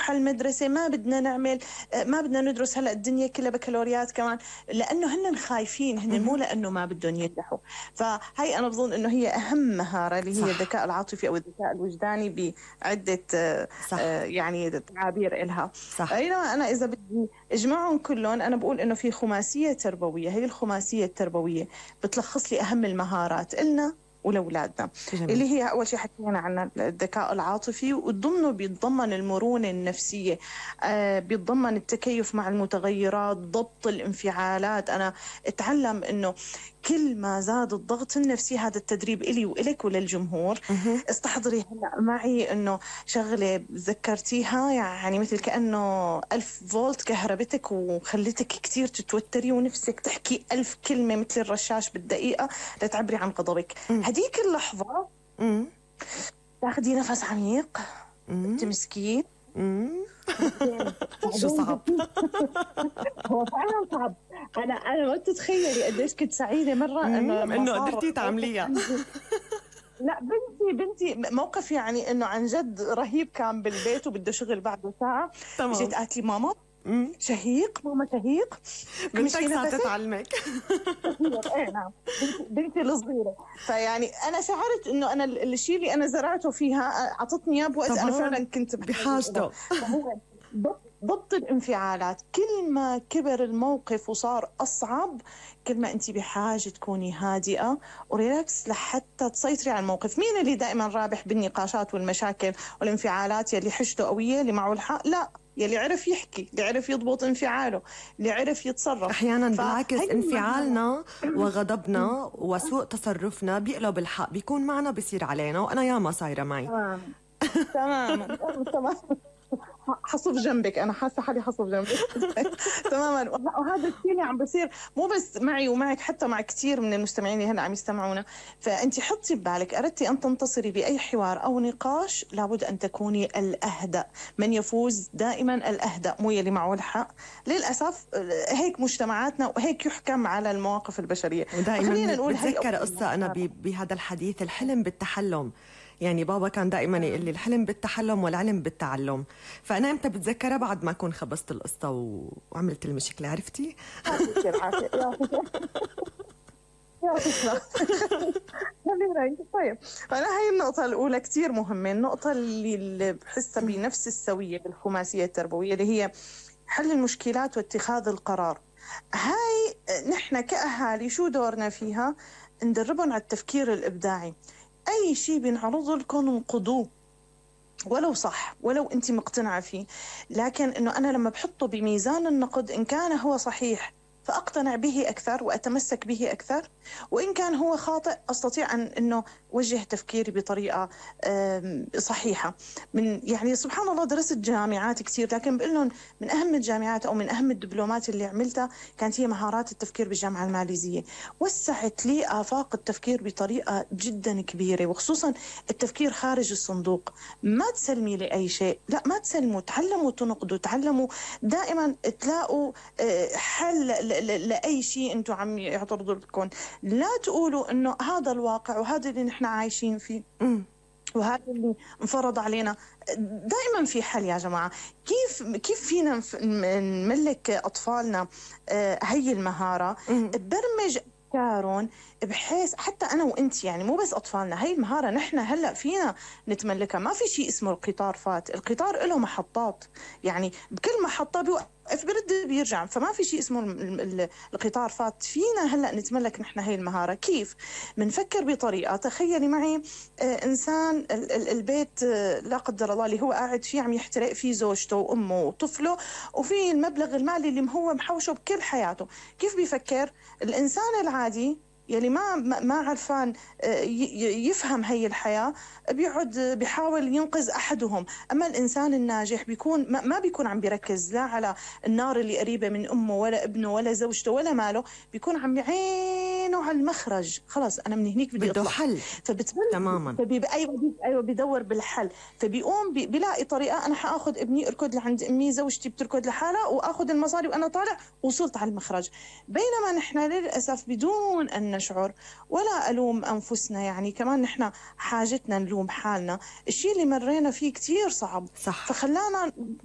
نروح على المدرسة، ما بدنا نعمل، ما بدنا ندرس هلا الدنيا كلها بكالوريات كمان، لأنه هن خايفين، هن مو لأنه ما بدهم ينجحوا. فهي أنا بظن إنه هي أهم مهارة اللي هي صح الذكاء العاطفي أو الذكاء الوجداني بعدة صح يعني تعابير إلها. صح. بينما أنا إذا بدي أجمعهم كلهم، أنا بقول إنه في خماسية تربوية. هي الخماسية التربوية بتلخص لي أهم المهارات إلنا ولأولادنا، جميل. اللي هي أول شيء حكينا عنها الذكاء العاطفي، وضمنه بيتضمن المرونة النفسية، بيتضمن التكيف مع المتغيرات، ضبط الانفعالات. أنا أتعلم إنه كل ما زاد الضغط النفسي، هذا التدريب إلي وإلك وللجمهور. استحضري هلا معي إنه شغلة ذكرتيها، يعني مثل كأنه 1000 فولت كهربتك وخلتك كتير تتوتري ونفسك تحكي 1000 كلمة مثل الرشاش بالدقيقة لتعبري عن غضبك. هديك اللحظة تاخدي نفس عميق، تمسكيه. شو صعب. هو فعلا صعب. انا ما تتخيلي قديش كنت سعيده مره انه قدرتي تعمليها. لا بنتي موقف يعني انه عن جد رهيب، كان بالبيت وبده شغل بعده ساعه. تمام. جيت قالت لي ماما شهيق، ماما شهيق. بنتك صارت تعلمك. ايه نعم، بنتي الصغيره. فيعني انا شعرت انه انا الشيء اللي انا زرعته فيها اعطتني اياه بوقت انا فعلا كنت بحاجته. فهو ضبط الانفعالات. كل ما كبر الموقف وصار أصعب، كل ما أنت بحاجة تكوني هادئة وريلاكس لحتى تسيطري على الموقف. مين اللي دائما رابح بالنقاشات والمشاكل والانفعالات؟ يلي حجته قوية، اللي معه الحق؟ لا، يلي عرف يحكي، اللي عرف يضبط انفعاله، اللي عرف يتصرف. أحيانا بالعكس انفعالنا وغضبنا وسوء تصرفنا بيقلب الحق، بيكون معنا بيصير علينا، وأنا ياما صايرة معي. تماما تماما. حصف جنبك، انا حاسه حالي حصف جنبك. تماما. وهذا الشيء اللي عم بصير مو بس معي ومعك، حتى مع كثير من المستمعين اللي هلا عم يستمعونا. فانت حطي ببالك، اردتي ان تنتصري باي حوار او نقاش، لابد ان تكوني الاهدأ. من يفوز دائما الاهدأ، مو يلي معه الحق. للاسف هيك مجتمعاتنا وهيك يحكم على المواقف البشريه. ودائما بتذكر قصه انا بهذا الحديث، الحلم بالتحلم. يعني بابا كان دائما يقول لي الحلم بالتحلم والعلم بالتعلم. فأنا إمتى بتذكرها؟ بعد ما أكون خبصت القصة وعملت المشكلة، عرفتي؟ طيب، فأنا هاي النقطة الأولى كتير مهمة. النقطة اللي بحسها بنفس السوية بالخماسية التربوية، اللي هي حل المشكلات واتخاذ القرار. هاي نحن كأهالي شو دورنا فيها؟ ندربهم على التفكير الإبداعي. أي شيء بينعرض لكم انقضوه، ولو صح، ولو أنت مقتنعة فيه. لكن أنه أنا لما بحطه بميزان النقد، إن كان هو صحيح فأقتنع به أكثر وأتمسك به أكثر، وإن كان هو خاطئ أستطيع أنه وجه تفكيري بطريقة صحيحة. يعني سبحان الله درست جامعات كثير، لكن بقول لهم من أهم الجامعات أو من أهم الدبلومات اللي عملتها كانت هي مهارات التفكير بالجامعة الماليزية. وسعت لي آفاق التفكير بطريقة جدا كبيرة، وخصوصا التفكير خارج الصندوق. ما تسلمي لأي شيء، لا ما تسلموا، تعلموا تنقدوا، تعلموا دائما تلاقوا حل لأي شيء أنتم عم يعترضوا لكم. لا تقولوا إنه هذا الواقع وهذا اللي نحن عايشين فيه وهذا اللي انفرض علينا. دائما في حل يا جماعة. كيف فينا نملك أطفالنا هي المهارة؟ برمج أفكارهم بحيث حتى أنا وإنت، يعني مو بس أطفالنا، هي المهارة نحن هلأ فينا نتملكها. ما في شيء اسمه القطار فات. القطار له محطات، يعني بكل محطة بيوقف برد بيرجع. فما في شيء اسمه القطار فات. فينا هلأ نتملك نحن هي المهارة. كيف؟ بنفكر بطريقة. تخيلي معي إنسان البيت لا قدر الله اللي هو قاعد فيه عم يحترق فيه زوجته وأمه وطفله، وفي المبلغ المالي اللي هو محوشه بكل حياته. كيف بيفكر الإنسان العادي يلي ما عرفان يفهم هي الحياة؟ بيقعد بيحاول ينقذ أحدهم. أما الإنسان الناجح بيكون ما بيكون عم بيركز لا على النار اللي قريبة من أمه ولا ابنه ولا زوجته ولا ماله، بيكون عم يعينه على المخرج. خلاص أنا من هنيك بدي أطلع. حل تماما. أيوة بيدور بالحل. فبيقوم بيلاقي طريقة. أنا حأخذ ابني أركض لعند أمي، زوجتي بتركض لحالها، وأخذ المصاري وأنا طالع، وصلت على المخرج. بينما نحن للأسف بدون أن نشعر ولا ألوم أنفسنا، يعني كمان نحن حاجتنا نلوم حالنا. الشيء اللي مرينا فيه كتير صعب، صح. فخلانا